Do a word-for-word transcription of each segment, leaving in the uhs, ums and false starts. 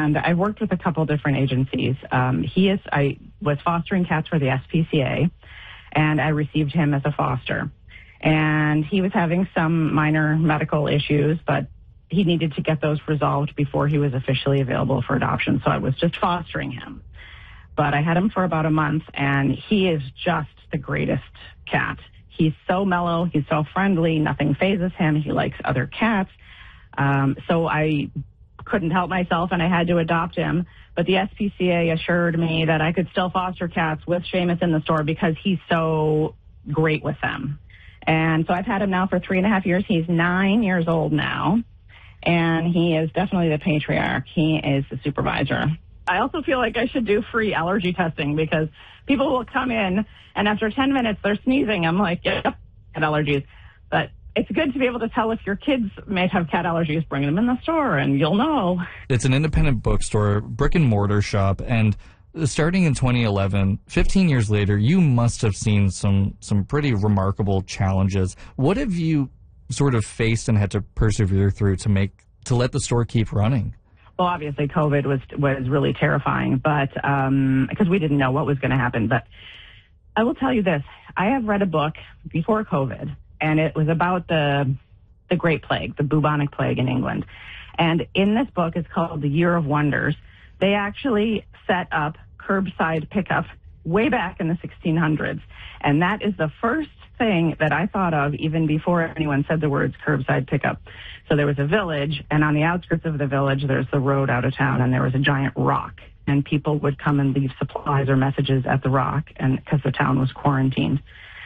and I've worked with a couple different agencies. Um, he is, I was fostering cats for the S P C A, and I received him as a foster. And he was having some minor medical issues, but he needed to get those resolved before he was officially available for adoption. So I was just fostering him. But I had him for about a month, and he is just the greatest cat. He's so mellow. He's so friendly. Nothing phases him. He likes other cats. Um, so I couldn't help myself, and I had to adopt him. But the S P C A assured me that I could still foster cats with Seamus in the store because he's so great with them. And so I've had him now for three and a half years. He's nine years old now, and he is definitely the patriarch. He is the supervisor. I also feel like I should do free allergy testing because people will come in, and after ten minutes, they're sneezing. I'm like, yep, cat allergies. But it's good to be able to tell if your kids may have cat allergies. Bring them in the store, and you'll know. It's an independent bookstore, brick and mortar shop, and starting in twenty eleven, fifteen years later, you must have seen some some pretty remarkable challenges. What have you sort of faced and had to persevere through to make to let the store keep running? Well, obviously, COVID was was really terrifying, but um, because we didn't know what was going to happen. But I will tell you this: I have read a book before COVID, and it was about the the Great Plague, the bubonic plague in England. And in this book, it's called The Year of Wonders. They actually set up curbside pickup way back in the sixteen hundreds, and that is the first thing that I thought of even before anyone said the words curbside pickup. So there was a village, and on the outskirts of the village, there's the road out of town, and there was a giant rock, and people would come and leave supplies or messages at the rock, and because the town was quarantined.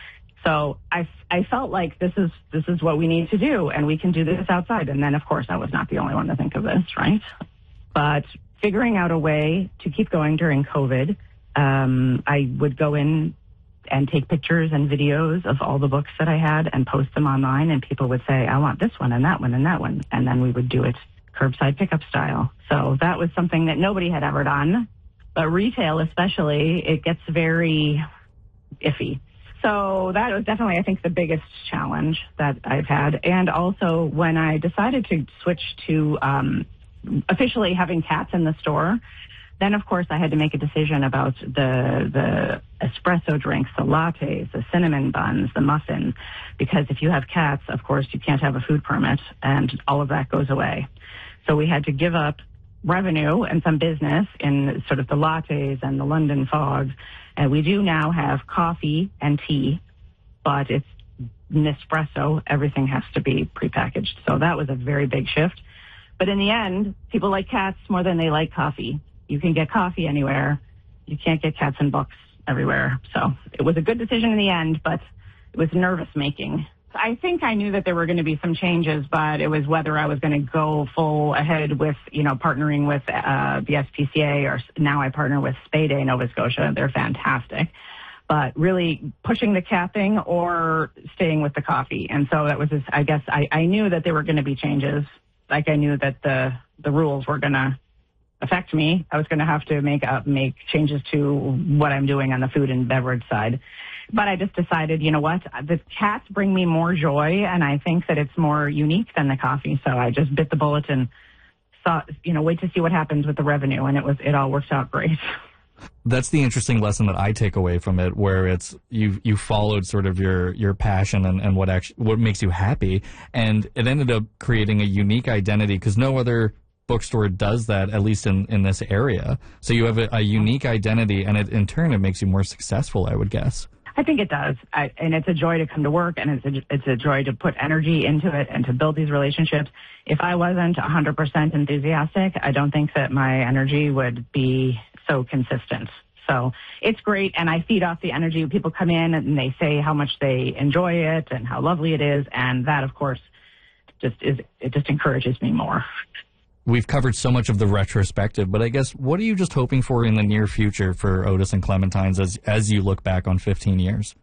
So I, I felt like this is this is what we need to do, and we can do this outside. And then, of course, I was not the only one to think of this, right? But figuring out a way to keep going during COVID, um, I would go in and take pictures and videos of all the books that I had and post them online, and people would say, I want this one and that one and that one. And then we would do it curbside pickup style. So that was something that nobody had ever done. But retail especially, it gets very iffy. So that was definitely, I think, the biggest challenge that I've had. And also when I decided to switch to um, officially having cats in the store, then, of course, I had to make a decision about the the espresso drinks, the lattes, the cinnamon buns, the muffins, because if you have cats, of course, you can't have a food permit, and all of that goes away. So we had to give up revenue and some business in sort of the lattes and the London Fog. And we do now have coffee and tea, but it's Nespresso. Everything has to be prepackaged. So that was a very big shift. But in the end, people like cats more than they like coffee. You can get coffee anywhere. You can't get cats and books everywhere. So it was a good decision in the end, but it was nervous making. I think I knew that there were going to be some changes, but it was whether I was going to go full ahead with, you know, partnering with uh, the S P C A, or now I partner with Spay Day Nova Scotia. They're fantastic. But really pushing the cat thing or staying with the coffee. And so that was, just, I guess, I, I knew that there were going to be changes. Like I knew that the, the rules were going to affect me. I was going to have to make up, make changes to what I'm doing on the food and beverage side. But I just decided, you know what, the cats bring me more joy, and I think that it's more unique than the coffee. So I just bit the bullet and saw, you know, wait to see what happens with the revenue, and it was it all worked out great. That's the interesting lesson that I take away from it, where it's you you followed sort of your your passion and, and what actually what makes you happy, and it ended up creating a unique identity because no other bookstore does that, at least in, in this area. So you have a, a unique identity, and it, in turn, it makes you more successful, I would guess. I think it does. I, and it's a joy to come to work, and it's a, it's a joy to put energy into it and to build these relationships. If I wasn't one hundred percent enthusiastic, I don't think that my energy would be so consistent. So it's great, and I feed off the energy. People come in and they say how much they enjoy it and how lovely it is, and that, of course, just is it just encourages me more. We've covered so much of the retrospective, but I guess what are you just hoping for in the near future for Otis and Clementines as as you look back on fifteen years?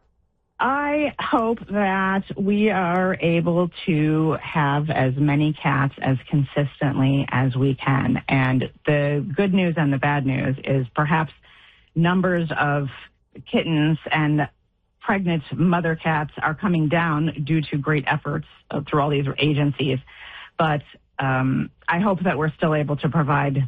I hope that we are able to have as many cats as consistently as we can. And the good news and the bad news is perhaps numbers of kittens and pregnant mother cats are coming down due to great efforts through all these agencies. But um, I hope that we're still able to provide